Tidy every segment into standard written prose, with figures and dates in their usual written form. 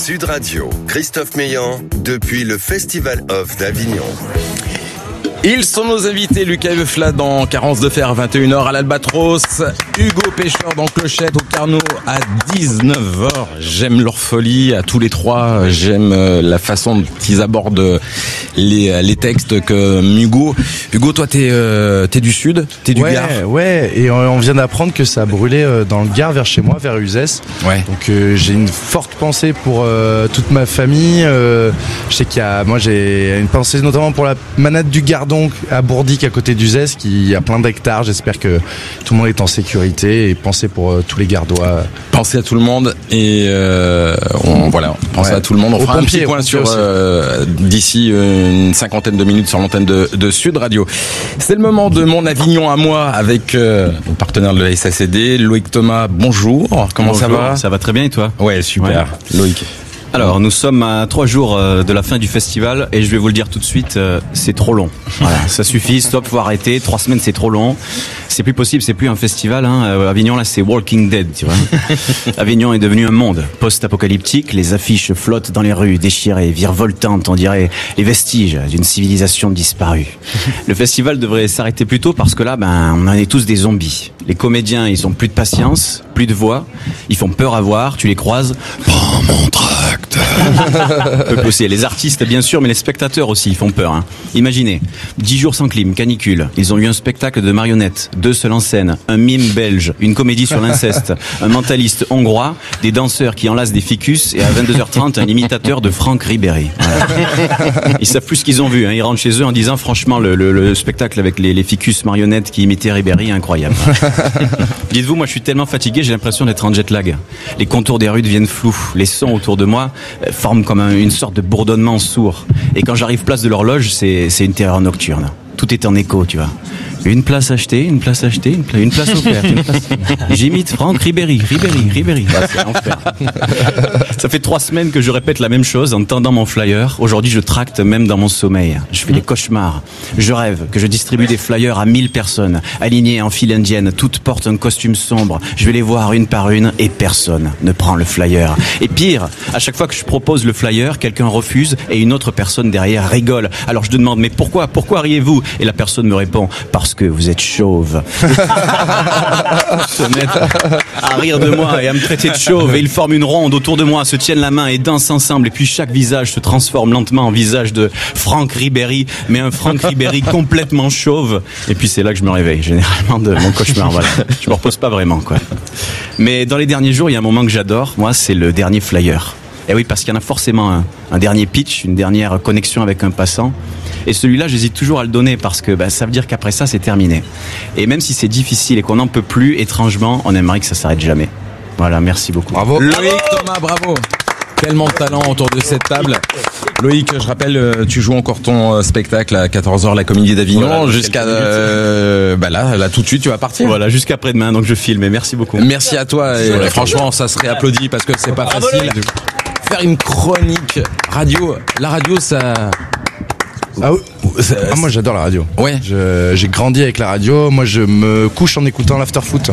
Sud Radio, Christophe Meillan, depuis le Festival Off d'Avignon. Ils sont nos invités, Lucas Euflat dans Carence de Fer, 21h à l'Albatros, Hugo Pêcheur dans Clochette au Carnot à 19h. J'aime leur folie à tous les trois, j'aime la façon dont ils abordent les textes que Hugo. Hugo, toi t'es du Sud, t'es du Gard. Ouais, et on vient d'apprendre que ça a brûlé dans le Gard vers chez moi, vers Uzès. Ouais. Donc j'ai une forte pensée pour toute ma famille. Je sais moi j'ai une pensée notamment pour la manade du Gardon à Bourdic à côté d'Uzès qui a plein d'hectares. J'espère que tout le monde est en sécurité et pensez pour tous les Gardois. Pensez à tout le monde et pensez à tout le monde. On fera un petit point sur d'ici une cinquantaine de minutes sur l'antenne de Sud Radio. C'est le moment de mon Avignon à moi avec le partenaire de la SACD, Loïc Thomas. Bonjour. Comment ça va ? Ça va très bien et toi ? Ouais, super. Ouais. Loïc. Alors, nous sommes à 3 jours de la fin du festival et je vais vous le dire tout de suite, c'est trop long. Voilà, ça suffit, stop, faut arrêter. 3 semaines, c'est trop long. C'est plus possible, c'est plus un festival. Avignon, là, c'est Walking Dead, tu vois. Avignon est devenu un monde post-apocalyptique. Les affiches flottent dans les rues, déchirées, virevoltantes, on dirait les vestiges d'une civilisation disparue. Le festival devrait s'arrêter plus tôt parce que là, on en est tous des zombies. Les comédiens, ils ont plus de patience, plus de voix. Ils font peur à voir, tu les croises. Prends mon tract. Aussi. Les artistes bien sûr, mais les spectateurs aussi ils font peur. Imaginez, 10 jours sans clim, canicule. Ils ont eu un spectacle de marionnettes, 2 seuls en scène, un mime belge, une comédie sur l'inceste, un mentaliste hongrois, des danseurs qui enlacent des ficus et à 22h30 un imitateur de Franck Ribéry. Voilà. Ils savent plus ce qu'ils ont vu. Ils rentrent chez eux en disant franchement le spectacle avec les ficus marionnettes qui imitaient Ribéry, incroyable. Dites-vous, moi je suis tellement fatigué, j'ai l'impression d'être en jet lag. Les contours des rues deviennent flous, les sons autour de moi forment comme une sorte de bourdonnement sourd. Et quand j'arrive place de l'horloge, c'est une terreur nocturne. Tout est en écho, tu vois. Une place achetée, une place offerte. J'imite Franck Ribéry. C'est l'enfer. Ça fait 3 semaines que je répète la même chose en tendant mon flyer. Aujourd'hui, je tracte même dans mon sommeil. Je fais des cauchemars. Je rêve que je distribue des flyers à 1000 personnes, alignées en file indienne. Toutes portent un costume sombre. Je vais les voir une par une et personne ne prend le flyer. Et pire, à chaque fois que je propose le flyer, quelqu'un refuse et une autre personne derrière rigole. Alors je demande, mais pourquoi riez-vous ? Et la personne me répond, parce que vous êtes chauve. Se mettent à rire de moi et à me traiter de chauve et ils forment une ronde autour de moi, se tiennent la main et dansent ensemble et puis chaque visage se transforme lentement en visage de Franck Ribéry, mais un Franck Ribéry complètement chauve. Et puis c'est là que je me réveille généralement de mon cauchemar. Voilà. Je me repose pas vraiment quoi. Mais dans les derniers jours, il y a un moment que j'adore, moi c'est le dernier flyer. Et oui, parce qu'il y en a forcément un dernier pitch, une dernière connexion avec un passant. Et celui-là, j'hésite toujours à le donner parce que ça veut dire qu'après ça, c'est terminé. Et même si c'est difficile et qu'on n'en peut plus, étrangement, on aimerait que ça s'arrête jamais. Voilà, merci beaucoup. Bravo. Loïc Thomas, bravo. Tellement de talent autour de cette table. Loïc, je rappelle, tu joues encore ton spectacle à 14h, la Comédie d'Avignon, voilà, jusqu'à là tout de suite tu vas partir. Voilà, jusqu'après-demain, donc je filme. Et merci beaucoup. Merci à toi. Et franchement, ça serait applaudi parce que c'est pas facile. Faire une chronique radio, la radio, ça. Moi j'adore la radio. Ouais. J'ai grandi avec la radio. Moi je me couche en écoutant l'afterfoot.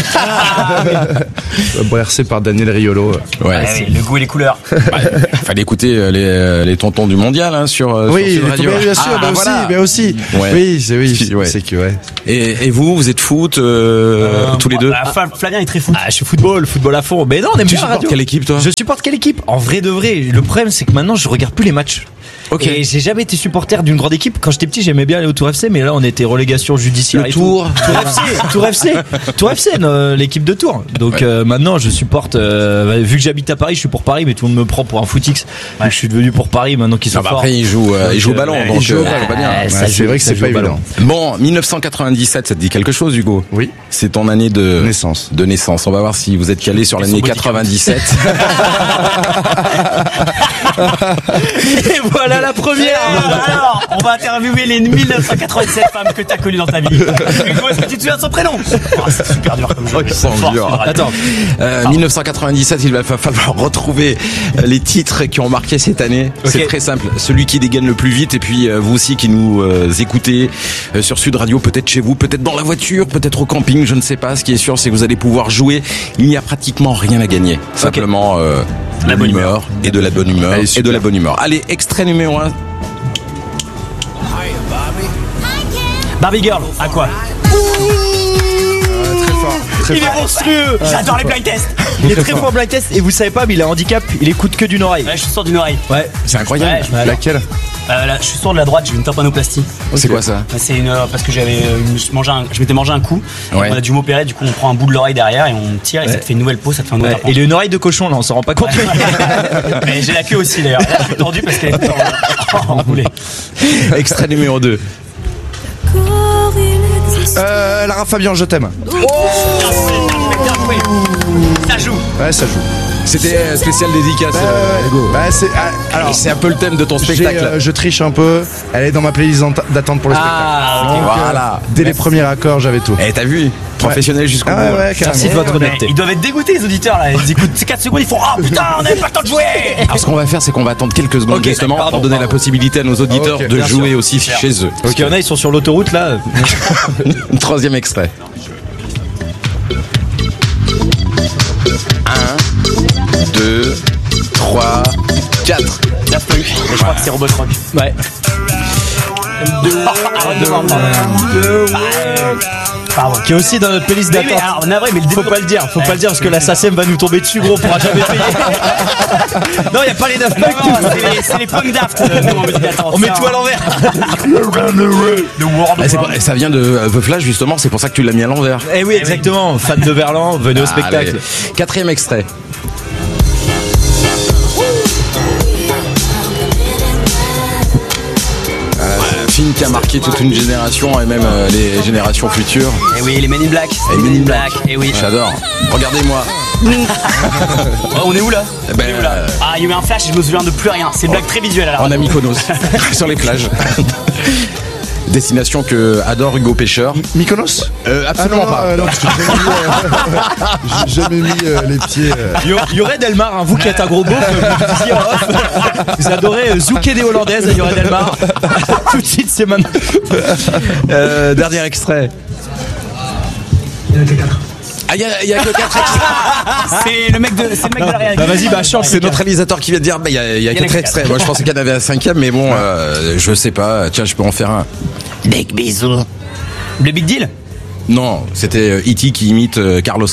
Bercé par Daniel Riolo. Ouais, le goût et les couleurs. Fallait écouter les tontons du mondial sur Sud Radio. Oui, bien sûr, mais aussi. Ouais. Oui, c'est que ouais. Et vous êtes foot tous les deux? Flavien est très foot. Je suis football à fond. Mais non, on aime bien la radio. Tu supportes quelle équipe toi? Je supporte quelle équipe? En vrai de vrai, le problème c'est que maintenant je regarde plus les matchs. Okay. Et j'ai jamais été supporter d'une grande équipe. Quand j'étais petit, j'aimais bien aller au Tour FC, mais là, on était relégation judiciaire. Le Tour FC, l'équipe de Tours. Donc maintenant, je supporte. Vu que j'habite à Paris, je suis pour Paris, mais tout le monde me prend pour un footix. Donc je suis devenu pour Paris maintenant qu'ils sont forts. Après, il joue au ballon, donc c'est pas bien. C'est vrai que c'est pas évident. Bon, 1997, ça te dit quelque chose, Hugo? Oui. C'est ton année de naissance. On va voir si vous êtes calé sur l'année 97. Et voilà la première. Alors, on va interviewer les 1987 femmes que t'as connues dans ta vie. Hugo, est-ce que tu te souviens de son prénom? C'est super dur comme jeu. Attends, 1997, il va falloir retrouver les titres qui ont marqué cette année. Okay. C'est très simple. Celui qui dégaine le plus vite, et puis vous aussi qui nous écoutez sur Sud Radio, peut-être chez vous, peut-être dans la voiture, peut-être au camping, je ne sais pas. Ce qui est sûr, c'est que vous allez pouvoir jouer. Il n'y a pratiquement rien à gagner. Simplement La bonne humeur. et de la bonne humeur Allez, et super. de la bonne humeur. Allez, extrait numéro 1. Barbie Girl, à quoi? Très fort. Très Il est fort. monstrueux. J'adore les blind tests. Il est très fort blind test et vous savez pas, mais il a un handicap, il écoute que d'une oreille. Ouais, je suis sourd d'une oreille. Ouais. C'est incroyable. Ouais, Laquelle? Là, je suis sourd de la droite, j'ai une tympanoplastie. C'est quoi ça? C'est parce que je m'étais mangé un coup. Ouais. On a dû m'opérer, du coup on prend un bout de l'oreille derrière et on tire et ça te fait une nouvelle peau, ça te fait un nouveau Ouais. tympan. Et il a une oreille de cochon là, on s'en rend pas compte. Mais j'ai la queue aussi d'ailleurs. Là, je suis tordu parce qu'elle est en boulet. Extrait numéro 2. Lara Fabian, je t'aime. Ça joue. Ouais, ça joue. C'était spécial dédicace. Hugo. Bah, c'est, alors, Et c'est un peu le thème de ton spectacle. je triche un peu. Elle est dans ma playlist d'attente pour le spectacle. Ah, Donc, voilà. dès les premiers accords, j'avais tout. Eh, t'as vu? Professionnel jusqu'au bout. Ah ouais, carrément. Merci de votre honnêteté. Ils doivent être dégoûtés les auditeurs là. Ils écoutent 4 secondes, ils font oh putain, on n'avait pas le temps de jouer. Alors ce qu'on va faire, c'est qu'on va attendre quelques secondes Ok, justement pardon, pour donner la possibilité à nos auditeurs Ok, de bien jouer sûr. aussi chez eux. Parce qu'il y en a, ils sont sur l'autoroute là. Troisième extrait. 1, 2, 3, 4. Daft Punk. Mais je crois que c'est Robocop. Ouais. Pardon. Qui est aussi dans notre playlist Oui, mais d'attente. alors, navré, mais le Faut pas le dire, parce que la SACEM va nous tomber dessus, gros, on pourra jamais payer. Non, y a pas les Daft Punk. C'est les punk Daft. Nous, on met d'attente. On met tout à l'envers. Ça vient de The Flash justement, c'est pour ça que tu l'as mis à l'envers. Eh oui, exactement. Fan de Verlan, venez au spectacle. Allez. Quatrième extrait. Film qui a marqué toute une génération et même les générations futures. Et oui, les Men in Black. Et Men in Black. Et oui. J'adore. Regardez-moi. Oh, on est où là? Eh ben, On est où, là Ah, il y a eu un flash, je me souviens de plus rien. C'est une blague très visuelle alors. On a Mykonos sur les plages. Destination que adore Hugo Pêcheur. Mykonos? Absolument pas. Non, parce que j'ai jamais mis les pieds. Yored Elmar, hein, vous qui êtes un gros beauf, vous disiez en off, vous adorez Zouké des Hollandaises, Yored Elmar. Tout de suite, c'est maintenant. Dernier extrait. Ah, il y a que 4 extraits. C'est le mec de la réalité. Bah vas-y, bah change, C'est notre réalisateur qui vient de dire bah, il y a 4 extraits. Moi je pensais qu'il y en avait un 5e, mais bon, je sais pas. Tiens, je peux en faire un. Big bisous. Le Big Deal. Non, c'était E.T. qui imite Carlos.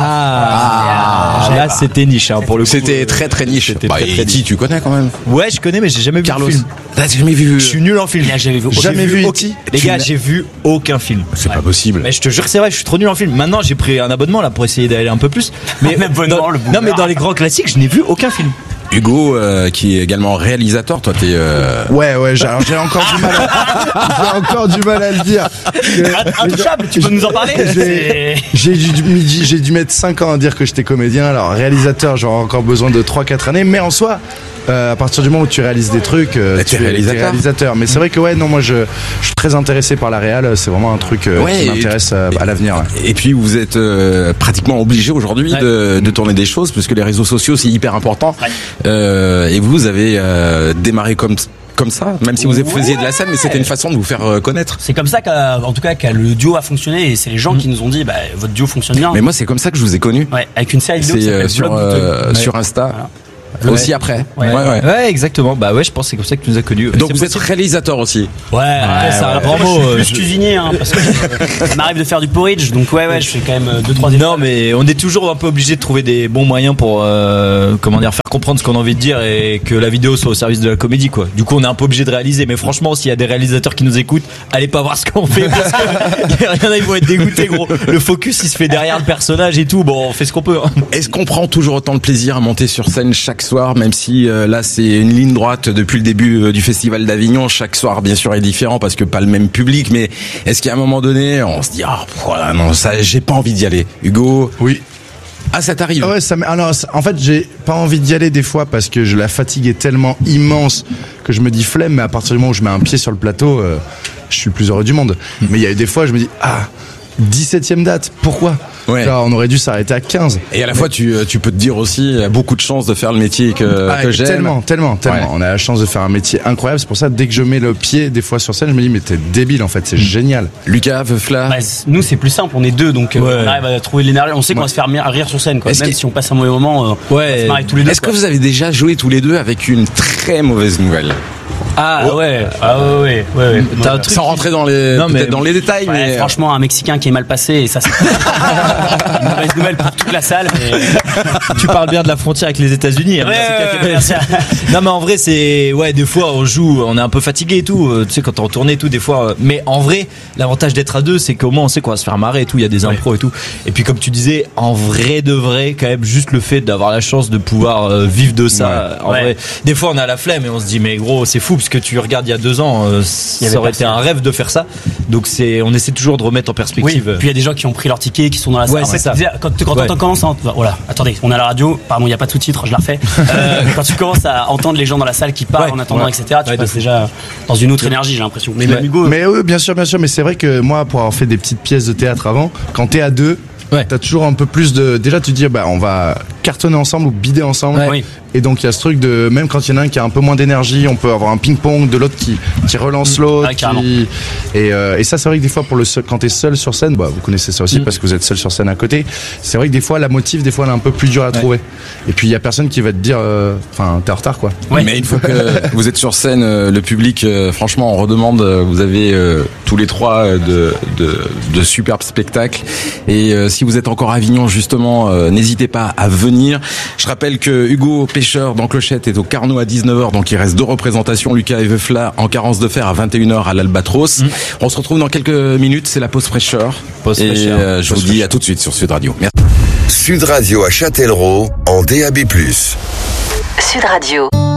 Là, c'était niche, hein, pour le coup. C'était très très niche. C'était Bah, très, très E.T. niche. tu connais quand même. Ouais, je connais, mais j'ai jamais vu Carlos. le film. T'as jamais vu? Je suis nul en film. Là, j'avais vu. Jamais vu E.T. Les gars, j'ai vu aucun film. C'est pas possible. Mais je te jure que c'est vrai, je suis trop nul en film. Maintenant, j'ai pris un abonnement là pour essayer d'aller un peu plus. Mais Un abonnement, dans, le non, boomer. mais dans les grands classiques, je n'ai vu aucun film. Hugo, qui est également réalisateur, toi t'es. Ouais, alors j'ai encore du mal. J'ai encore du mal à le dire. Intouchable, tu peux nous en parler? J'ai dû mettre 5 ans à dire que j'étais comédien. Alors réalisateur, j'aurais encore besoin de 3-4 années. Mais en soi, à partir du moment où tu réalises des trucs, t'es tu es réalisateur. réalisateur. Mais c'est vrai que ouais, non, moi je suis très intéressé par la réal. C'est vraiment un truc Ouais, qui m'intéresse à l'avenir. Ouais. Et puis vous êtes pratiquement obligé aujourd'hui de tourner des choses parce que les réseaux sociaux c'est hyper important. Et vous avez démarré comme ça, même si vous faisiez de la scène, mais c'était une façon de vous faire connaître. C'est comme ça qu'en tout cas, le duo a fonctionné et c'est les gens qui nous ont dit, bah, votre duo fonctionne bien. Mais moi c'est comme ça que je vous ai connu. Ouais, avec une série vidéo qui C'est s'appelle Vlog Douteux. sur Insta. Voilà. Aussi après. Ouais. Ouais, exactement. Bah ouais, je pense que c'est comme ça que tu nous as connus. Donc C'est vous êtes possible. réalisateur aussi. Ouais, après, c'est un grand ouais. mot. Je- Je suis cuisinier, hein, parce que ça m'arrive de faire du porridge, donc ouais, je fais quand même 2-3 Non, mais on est toujours un peu obligé de trouver des bons moyens pour faire comprendre ce qu'on a envie de dire et que la vidéo soit au service de la comédie, quoi. Du coup, on est un peu obligé de réaliser. Mais franchement, s'il y a des réalisateurs qui nous écoutent, allez pas voir ce qu'on fait parce que il y en a, ils vont être dégoûtés, gros. Le focus, il se fait derrière le personnage et tout. Bon, on fait ce qu'on peut. Hein. Est-ce qu'on prend toujours autant de plaisir à monter sur scène chaque soir, même si là c'est une ligne droite depuis le début du Festival d'Avignon, chaque soir bien sûr est différent parce que pas le même public, mais est-ce qu'à un moment donné on se dit voilà, non, ça j'ai pas envie d'y aller. Hugo? Oui. Ah, ça t'arrive? Ouais, en fait, j'ai pas envie d'y aller des fois parce que la fatigue est tellement immense que je me dis flemme, mais à partir du moment où je mets un pied sur le plateau, je suis le plus heureux du monde. Mais il y a eu des fois, je me dis 17e date, pourquoi? Ouais. Genre, on aurait dû s'arrêter à 15. Et à la fois, tu peux te dire aussi, beaucoup de chance de faire le métier que j'aime. Tellement. Ouais. On a la chance de faire un métier incroyable. C'est pour ça, dès que je mets le pied des fois sur scène, je me dis, mais t'es débile en fait, c'est génial. Lucas, Veufla. Bah, nous c'est plus simple, on est deux donc on arrive à trouver l'énergie, on sait qu'on va se faire rire sur scène quoi. Même si on passe un mauvais moment, on va se marrer tous les deux. Est-ce que vous avez déjà joué tous les deux avec une très mauvaise nouvelle? Ouais. T'as un truc Sans rentrer dans les détails, Ouais, mais franchement un Mexicain qui est mal passé et ça c'est une mauvaise nouvelle pour toute la salle. Mais... tu parles bien de la frontière avec les États-Unis. Hein, non mais en vrai c'est des fois on joue, on est un peu fatigué et tout. Tu sais quand on tournait et tout des fois. Mais en vrai l'avantage d'être à deux c'est qu'au moins on sait qu'on va se faire marrer et tout. Il y a des impros et tout. Et puis comme tu disais en vrai de vrai quand même juste le fait d'avoir la chance de pouvoir vivre de ça. En vrai des fois on a la flemme et on se dit mais gros c'est fou parce que tu regardes il y a 2 ans ça aurait été un rêve de faire ça. Donc on essaie toujours de remettre en perspective. Oui, puis il y a des gens qui ont pris leur ticket, qui sont dans la salle. Ouais, c'est ça. Quand on commence à... Voilà, attendez, on est à la radio, pardon, il n'y a pas de sous-titres, je la refais. Quand tu commences à entendre les gens dans la salle qui parlent en attendant, etc., tu passes déjà dans une autre énergie, j'ai l'impression. Mais même Hugo... Mais oui, bien sûr, mais c'est vrai que moi, pour avoir fait des petites pièces de théâtre avant, quand t'es à deux, t'as toujours un peu plus de... Déjà, tu te dis, on va cartonner ensemble ou bider ensemble. Oui. Et donc il y a ce truc de même quand il y en a un qui a un peu moins d'énergie, on peut avoir un ping-pong de l'autre qui relance l'autre. Et ça c'est vrai que des fois quand t'es seul sur scène, vous connaissez ça aussi parce que vous êtes seul sur scène à côté. C'est vrai que des fois la motive, des fois elle est un peu plus dure à trouver. Et puis il y a personne qui va te dire, t'es en retard quoi. Ouais. Mais une fois que vous êtes sur scène, le public, franchement, on redemande. Vous avez tous les trois de superbes spectacles. Et si vous êtes encore à Avignon justement, n'hésitez pas à venir. Je rappelle que Hugo Pêcheur dans Clochette est au Carnot à 19h, donc il reste 2 représentations, Lucas et Veufla en Carence de Fer à 21h à l'Albatros. On se retrouve dans quelques minutes, c'est la pause fraîcheur. Je vous dis à tout de suite sur Sud Radio. Merci. Sud Radio à Châtellerault en DAB+. Sud Radio.